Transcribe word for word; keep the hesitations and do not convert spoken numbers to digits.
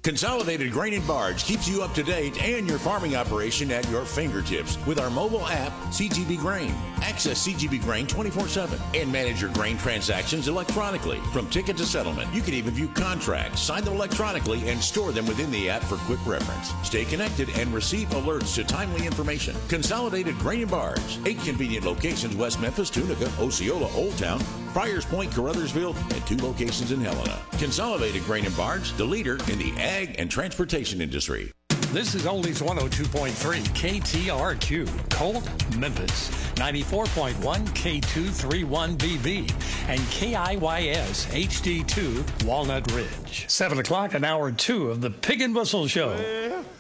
Consolidated Grain and Barge keeps you up to date and your farming operation at your fingertips with our mobile app, C G B Grain. Access C G B Grain twenty-four seven and manage your grain transactions electronically. From ticket to settlement, you can even view contracts, sign them electronically, and store them within the app for quick reference. Stay connected and receive alerts to timely information. Consolidated Grain and Barge. Eight convenient locations: West Memphis, Tunica, Osceola, Old Town, Friars Point, Caruthersville, and two locations in Helena. Consolidated Grain and Barge, the leader in the ag and transportation industry. This is Oldies one oh two point three K T R Q, Colt, Memphis, ninety-four point one K two thirty-one B B, and K I Y S H D two, Walnut Ridge. seven o'clock and hour two of the Pig and Whistle Show. Well,